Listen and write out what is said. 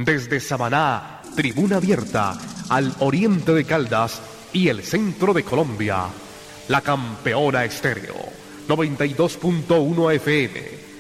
Desde Samaná, tribuna abierta, al oriente de Caldas y el centro de Colombia. La Campeona Estéreo, 92.1 FM.